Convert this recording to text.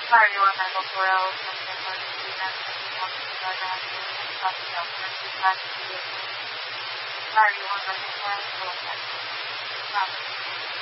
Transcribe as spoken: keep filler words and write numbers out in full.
Mario and Michael Corel from the University of Mario and Michael Corel from the